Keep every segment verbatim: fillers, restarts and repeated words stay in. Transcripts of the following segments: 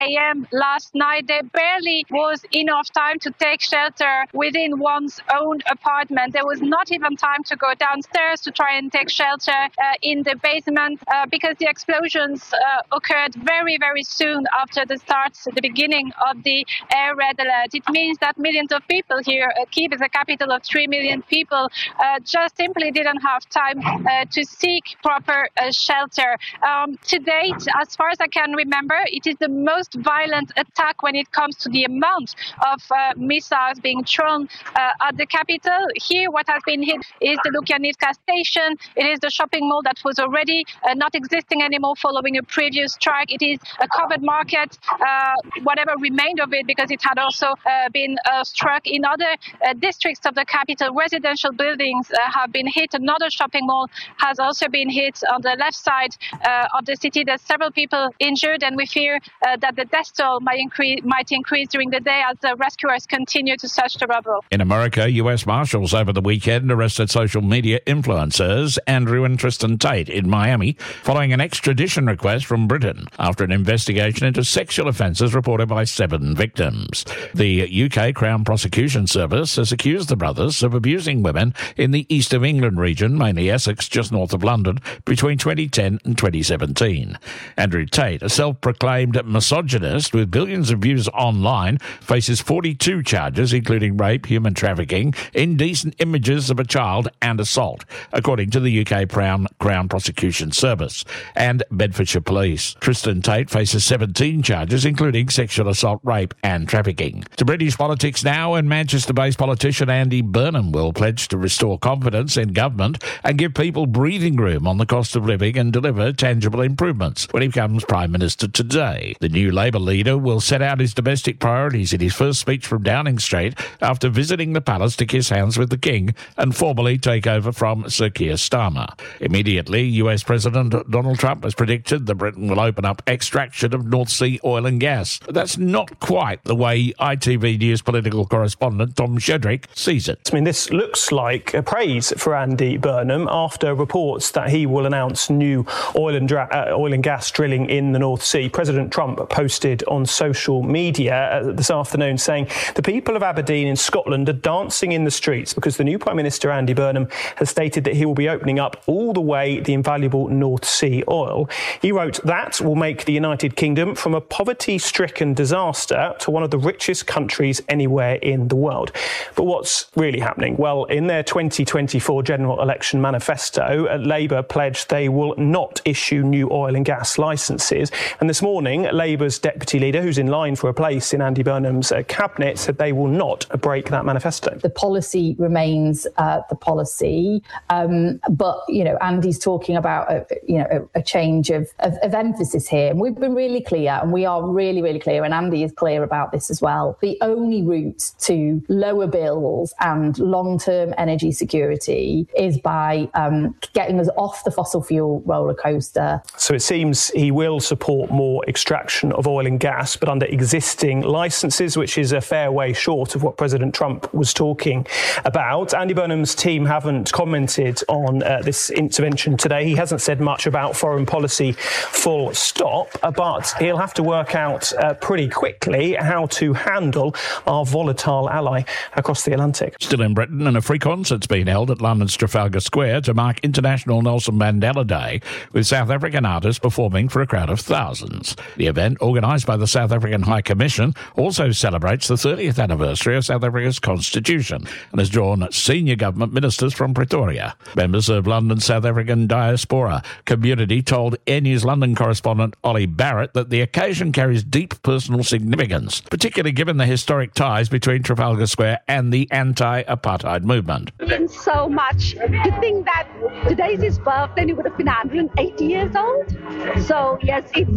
a.m. last night. There barely was enough time to take shelter within one's own apartment. There was not even time to go downstairs to try and take shelter uh, in the basement uh, because the explosions uh, occurred very, very soon after the start, the beginning of the air red alert. It means that millions of people here, uh, Kyiv is a capital of three million people, uh, just simply didn't have time uh, to seek proper uh, shelter. Um, to date, as far as I can remember, it is the most violent attack when it comes to the amount of uh, missiles being thrown uh, at the capital. Here, what has been hit is the Lukyanivka station. It is the shopping mall that was already uh, not existing anymore following a previous strike. It is a covered market, uh, whatever remained of it, because it had also uh, been uh, struck in other uh, districts of the capital. Residential buildings uh, have been hit. Another shopping mall has also been hit on the left side uh, of the city. There's several people injured, and we fear uh, that the death toll might increase, might increase during the day as the rescuers continue to search the rubble. In America, U S Marshals over the weekend arrested social media influencers Andrew and Tristan Tate in Miami following an extradition request from Britain after an investigation into sexual offences reported by seven victims. The U K Crown Prosecution Service has accused the brothers of abusing women in the East of England region, mainly Essex, just north of London, between twenty ten and twenty seventeen. Andrew Tate, a self-proclaimed misogynist with billions of views online, faces forty-two charges, including rape, human trafficking, indecent images of a child, and assault, according to the U K Crown, Crown Prosecution Service and Bedfordshire Police. Tristan Tate faces seventeen charges, including sexual assault, rape, and trafficking. To British politics now, and Manchester-based politician Andy Burnham will pledge to restore confidence in government and give people breathing room on the cost of living and deliver tangible improvements when he becomes Prime Minister today. The new Labour leader will set out his domestic priorities in his first speech from Downing Street after visiting the palace to kiss hands with the King and formally take over from Sir Keir Starmer. Immediately, U S President Donald Trump has predicted that Britain will open up extraction of North Sea oil and gas. That's not quite the way I T V News political correspondent Tom Shedrick sees it. I mean, this looks like a praise for Andy Burnham after reports that he will announce new oil and, dra- uh, oil and gas drilling in the North Sea. President Trump posted on social media uh, this afternoon saying the people of Aberdeen in Scotland are dancing in the streets because the new Prime Minister Andy Burnham has stated that he will be opening up all the way the invaluable North Sea oil. He wrote that will make the United Kingdom from a poverty-stricken disaster to one of the richest countries anywhere in the world. But what's really happening? Well, in their twenty twenty-four general election manifesto, uh, Labour pledged they will not issue new oil and gas licences. And this morning, Labour's deputy leader, who's in line for a place in Andy Burnham's uh, cabinet, said they will not break that manifesto. The policy remains uh, the policy, um, but, you know, Andy's talking about, a, you know, a, a change of, of, of emphasis here. And we've been really clear, and we are really, really clear, and Andy is clear about this as well. The only route to lower bills and long-term energy security is by um, getting us off the fossil fuel roller coaster. So it seems he will support more extraction of oil and gas, but under existing licences, which is a fair way short of what President Trump was talking about. Andy Burnham's team haven't commented on uh, this intervention today. He hasn't said much about foreign policy, full stop, uh, but he'll have to work out uh, pretty quickly how to handle our volatile ally across the Atlantic. Still in Britain, and a free concert's been held at London's Trafalgar Square to mark International Nelson Mandela Day, with South African artists performing for a crowd of thousands. The event, organised by the South African High Commission, also celebrates the thirtieth anniversary of South Africa's constitution and has drawn senior government ministers from Pretoria. Members of London's South African diaspora community told Air News London correspondent Ollie Barrett that the occasion carries deep personal significance, particularly given the historic ties between Trafalgar Square and the anti-apartheid movement. It means so much to think that today's his birthday and he would have been one hundred eighty years old. So yes, it's,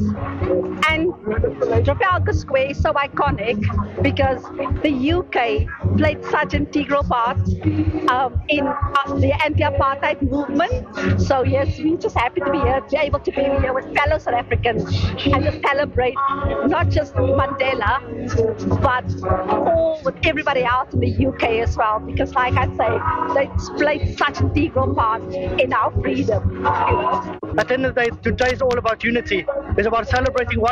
and Trafalgar Square is so iconic because the U K played such an integral part um, in uh, the anti-apartheid movement. So yes, we're just happy to be here, to be able to be here with fellow South Africans and to celebrate not just Mandela, but all with everybody else in the U K as well. Because like I say, they played such an integral part in our freedom. You know? At the end of the day, today is all about unity. It's about celebrating one man that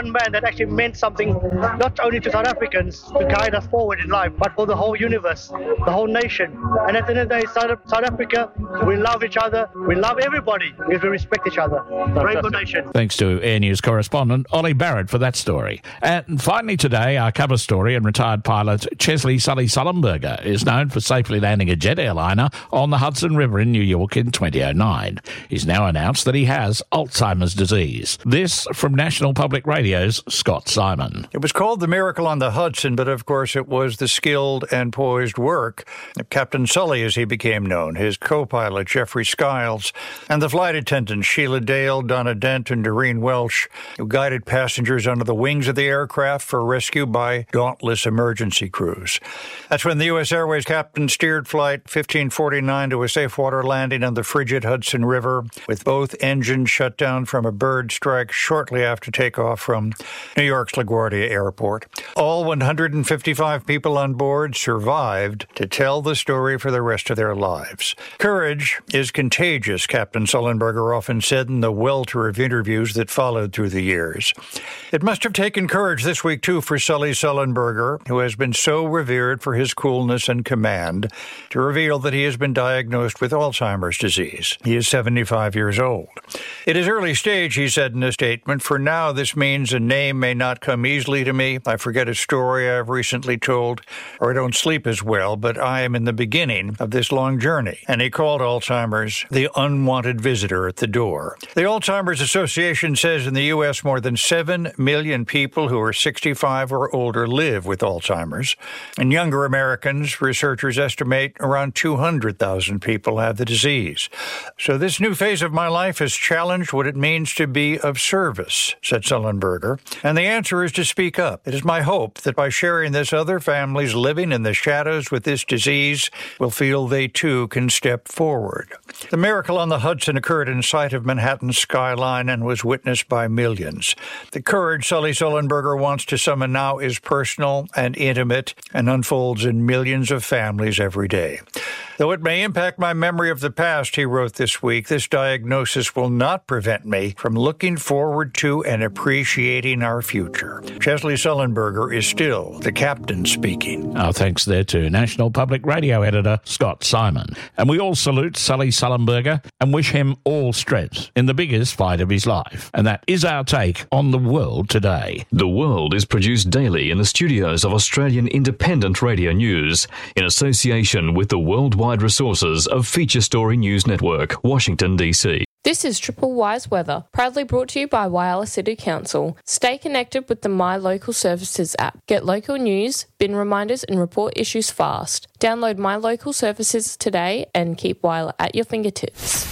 that actually meant something not only to South Africans to guide us forward in life, but for the whole universe, the whole nation. And at the end of the day, South, South Africa, we love each other, we love everybody because we respect each other. Rainbow Nation. Thanks to Air News correspondent Ollie Barrett for that story. And finally today, our cover story, and retired pilot Chesley Sully Sullenberger is known for safely landing a jet airliner on the Hudson River in New York in twenty oh nine. He's now announced that he has Alzheimer's disease. This from National Public Radio's Scott Simon. It was called the Miracle on the Hudson, but of course it was the skilled and poised work of Captain Sully, as he became known, his co-pilot Jeffrey Skiles, and the flight attendants Sheila Dale, Donna Dent, and Doreen Welsh, who guided passengers under the wings of the aircraft for rescue by dauntless emergency crews. That's when the U S Airways captain steered Flight fifteen forty-nine to a safe water landing on the frigid Hudson River, with both engines shut down from a bird strike shortly after takeoff from New York's LaGuardia Airport. All one hundred fifty-five people on board survived to tell the story for the rest of their lives. Courage is contagious, Captain Sullenberger often said in the welter of interviews that followed through the years. It must have taken courage this week, too, for Sully Sullenberger, who has been so revered for his coolness and command, to reveal that he has been diagnosed with Alzheimer's disease. He is seventy-five years old. It is early stage, he said in a statement. For now, this means a name may not come easily to me. I forget a story I've recently told, or I don't sleep as well, but I am in the beginning of this long journey. And he called Alzheimer's the unwanted visitor at the door. The Alzheimer's Association says in the U S more than seven million people who are sixty-five or older live with Alzheimer's. And younger Americans, researchers estimate around two hundred thousand people have the disease. So this new phase of my life has challenged what it means to be of service, said Sullenberger. And the answer is to speak up. It is my hope that by sharing this, other families living in the shadows with this disease will feel they too can step forward. The Miracle on the Hudson occurred in sight of Manhattan's skyline and was witnessed by millions. The courage Sully Sullenberger wants to summon now is personal and intimate and unfolds in millions of families every day. Though it may impact my memory of the past, he wrote this week, this diagnosis will not prevent me from looking forward to and appreciating our future. Chesley Sullenberger is still the captain speaking. Our thanks there to National Public Radio editor Scott Simon. And we all salute Sully Sullenberger and wish him all strength in the biggest fight of his life. And that is our take on the world today. The World is produced daily in the studios of Australian Independent Radio News in association with the worldwide resources of Feature Story News Network, Washington, D C. This is Triple Wise Weather, proudly brought to you by Whyalla City Council. Stay connected with the My Local Services app. Get local news, bin reminders and report issues fast. Download My Local Services today and keep Whyalla at your fingertips.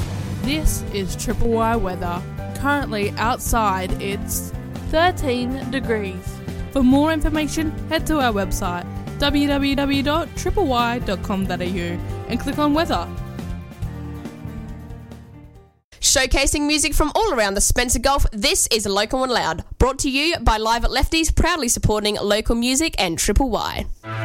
This is Triple Y Weather. Currently outside it's thirteen degrees. For more information, head to our website w w w dot triple y dot com dot a u and click on weather. Showcasing music from all around the Spencer Gulf, this is Local and Loud, brought to you by Live at Lefties, proudly supporting local music and Triple Y.